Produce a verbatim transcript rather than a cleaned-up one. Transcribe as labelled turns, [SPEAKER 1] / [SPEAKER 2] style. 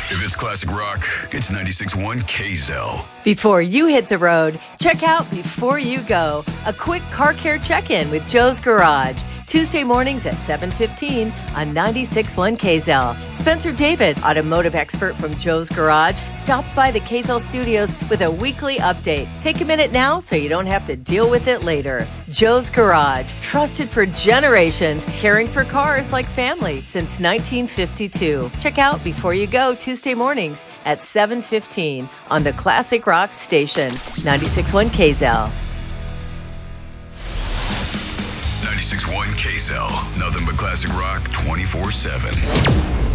[SPEAKER 1] If it's classic rock, it's ninety-six point one K-Zel.
[SPEAKER 2] Before you hit the road, check out Before You Go, a quick car care check-in with Joe's Garage. Tuesday mornings at seven fifteen on ninety-six point one K-Zel. Spencer David, automotive expert from Joe's Garage, stops by the K-Zel studios with a weekly update. Take a minute now so you don't have to deal with it later. Joe's Garage, trusted for generations, caring for cars like family since nineteen fifty-two. Check out Before You Go Tuesday mornings at seven fifteen on the Classic Rock Station, ninety-six point one K-Zel.
[SPEAKER 1] ninety-six point one K-Zel. Nothing but classic rock twenty-four seven.